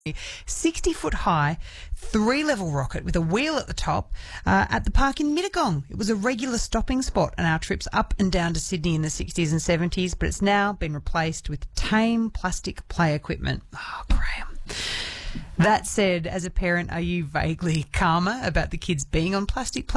60-foot high, 3-level rocket with a wheel at the top at the park in Mittagong. It was a regular stopping spot on our trips up and down to Sydney in the 60s and 70s, but it's now been replaced with tame plastic play equipment. Oh, Graham. That said, as a parent, are you vaguely calmer about the kids being on plastic play